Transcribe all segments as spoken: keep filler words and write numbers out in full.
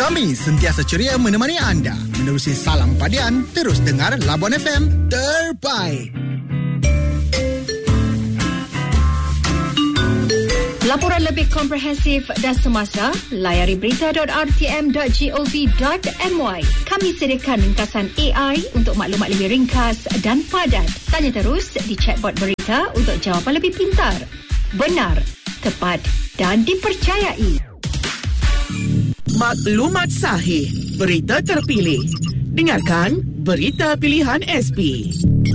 Kami sentiasa ceria menemani anda. Menerusi Salam Padian, terus dengar Labuan F M terbaik. Laporan lebih komprehensif dan semasa, layari berita dot r t m dot gov dot m y. Kami sediakan ringkasan A I untuk maklumat lebih ringkas dan padat. Tanya terus di chatbot berita untuk jawapan lebih pintar, benar, tepat dan dipercayai. Maklumat sahih, berita terpilih. Dengarkan Berita Pilihan S P.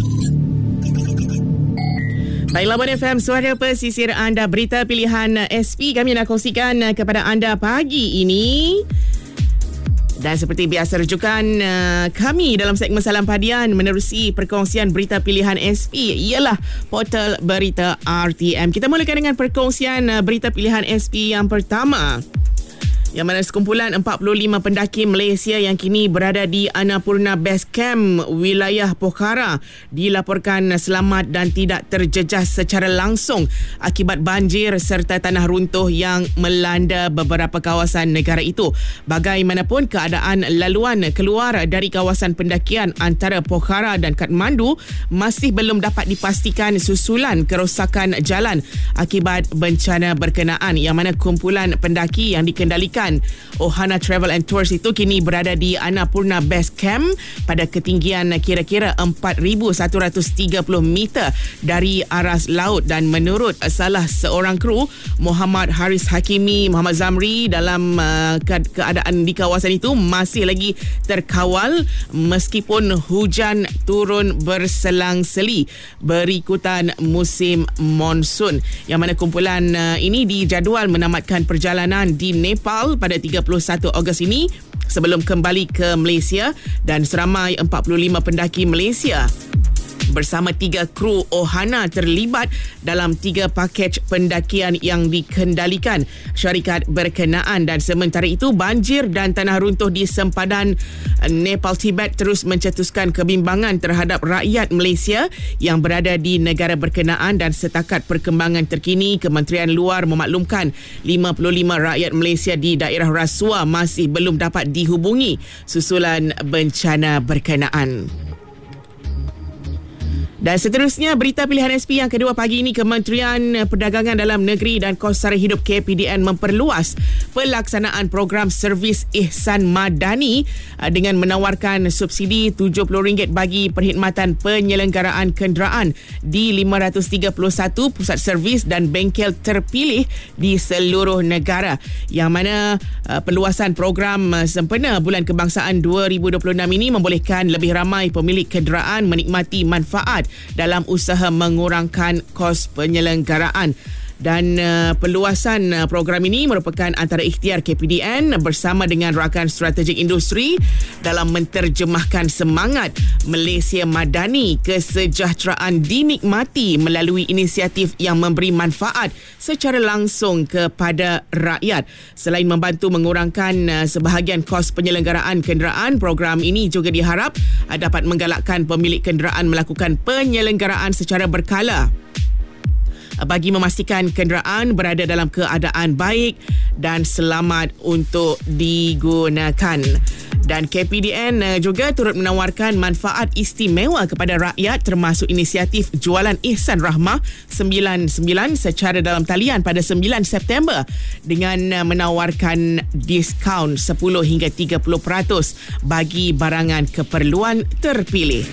Baik, Labuan F M, suara pesisir anda, berita pilihan S P kami nak kongsikan kepada anda pagi ini. Dan seperti biasa, rujukan uh, kami dalam segmen Salam Padian menerusi perkongsian berita pilihan S P ialah portal berita R T M. Kita mulakan dengan perkongsian uh, berita pilihan S P yang pertama, yang mana sekumpulan empat puluh lima pendaki Malaysia yang kini berada di Annapurna Base Camp wilayah Pokhara dilaporkan selamat dan tidak terjejas secara langsung akibat banjir serta tanah runtuh yang melanda beberapa kawasan negara itu. Bagaimanapun, keadaan laluan keluar dari kawasan pendakian antara Pokhara dan Kathmandu masih belum dapat dipastikan susulan kerosakan jalan akibat bencana berkenaan, yang mana kumpulan pendaki yang dikendalikan Ohana Travel and Tours itu kini berada di Annapurna Base Camp pada ketinggian kira-kira empat ribu satu ratus tiga puluh meter dari aras laut. Dan menurut salah seorang kru, Muhammad Haris Hakimi Muhammad Zamri, dalam uh, ke- keadaan di kawasan itu masih lagi terkawal meskipun hujan turun berselang-seli berikutan musim monsun, yang mana kumpulan uh, ini dijadual menamatkan perjalanan di Nepal pada tiga puluh satu Ogos ini sebelum kembali ke Malaysia. Dan seramai empat puluh lima pendaki Malaysia bersama tiga kru Ohana terlibat dalam tiga pakej pendakian yang dikendalikan syarikat berkenaan. Dan sementara itu, banjir dan tanah runtuh di sempadan Nepal Tibet terus mencetuskan kebimbangan terhadap rakyat Malaysia yang berada di negara berkenaan. Dan setakat perkembangan terkini, Kementerian Luar memaklumkan lima puluh lima rakyat Malaysia di daerah Rasuah masih belum dapat dihubungi susulan bencana berkenaan. Dan seterusnya, berita pilihan S P yang kedua pagi ini, Kementerian Perdagangan Dalam Negeri dan Kos Sara Hidup K P D N memperluas pelaksanaan program servis Ihsan Madani dengan menawarkan subsidi tujuh puluh ringgit bagi perkhidmatan penyelenggaraan kenderaan di lima ratus tiga puluh satu pusat servis dan bengkel terpilih di seluruh negara, yang mana uh, perluasan program uh, sempena Bulan Kebangsaan dua ribu dua puluh enam ini membolehkan lebih ramai pemilik kenderaan menikmati manfaat dalam usaha mengurangkan kos penyelenggaraan. Dan uh, perluasan uh, program ini merupakan antara ikhtiar K P D N bersama dengan rakan strategik industri dalam menterjemahkan semangat Malaysia Madani, kesejahteraan dinikmati melalui inisiatif yang memberi manfaat secara langsung kepada rakyat. Selain membantu mengurangkan uh, sebahagian kos penyelenggaraan kenderaan, program ini juga diharap uh, dapat menggalakkan pemilik kenderaan melakukan penyelenggaraan secara berkala bagi memastikan kenderaan berada dalam keadaan baik dan selamat untuk digunakan. Dan K P D N juga turut menawarkan manfaat istimewa kepada rakyat termasuk inisiatif jualan Ihsan Rahmah sembilan sembilan secara dalam talian pada sembilan September dengan menawarkan diskaun sepuluh hingga tiga puluh peratus bagi barangan keperluan terpilih.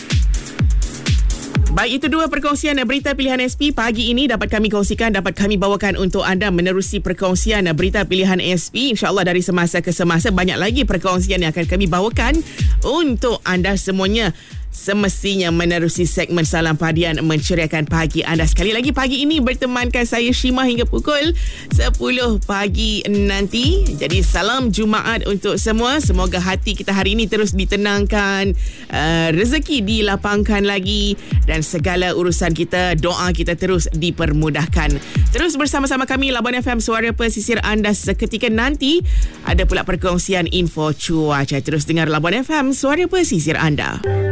Baik, itu dua perkongsian berita pilihan S P pagi ini dapat kami kongsikan, dapat kami bawakan untuk anda menerusi perkongsian berita pilihan S P. InsyaAllah dari semasa ke semasa banyak lagi perkongsian yang akan kami bawakan untuk anda semuanya. Semestinya menerusi segmen Salam Padian menceriakan pagi anda. Sekali lagi, pagi ini bertemankan saya Shima hingga pukul sepuluh pagi nanti. Jadi salam Jumaat untuk semua. Semoga hati kita hari ini terus ditenangkan, uh, rezeki dilapangkan lagi dan segala urusan kita, doa kita terus dipermudahkan. Terus bersama-sama kami Labuan F M, suara pesisir anda. Seketika nanti ada pula perkongsian info cuaca. Terus dengar Labuan F M, suara pesisir anda.